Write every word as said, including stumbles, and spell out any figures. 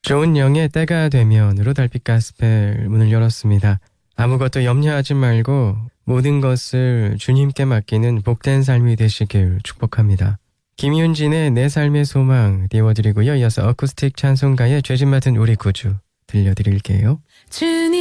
좋은 영의 때가 되면으로 달빛 가스펠 문을 열었습니다. 아무것도 염려하지 말고 모든 것을 주님께 맡기는 복된 삶이 되시길 축복합니다. 김윤진의 내 삶의 소망 띄워드리고요. 이어서 어쿠스틱 찬송가의 죄짐 맡은 우리 구주 들려드릴게요. 주님